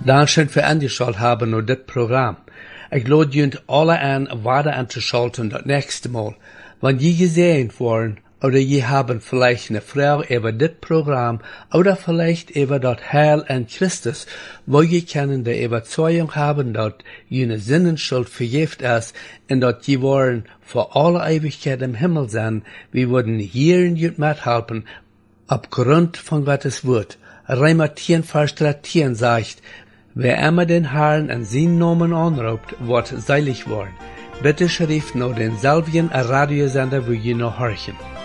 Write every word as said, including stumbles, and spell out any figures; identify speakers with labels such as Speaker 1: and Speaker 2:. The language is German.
Speaker 1: Dankeschön für angeschaut haben und das Programm. Ich lade junt alle an, weiter anzuschalten das nächste Mal. Wenn je gesehen worden, oder je haben vielleicht eine Frau über das Programm, oder vielleicht über das Heil an Christus, wo je können die Überzeugung haben, dass jene Sinnenschuld vergift ist, und dass je wollen für alle Ewigkeit im Himmel sein, wir würden hier in jut mithelfen, aufgrund von Gottes Wort. Römer zehn, Vers dreizehn sagt, wer immer den Herrn an seinen Namen anruft, wird seilig worden. Bitte schrift noch denselben Radiosender, wo ihr noch horchen.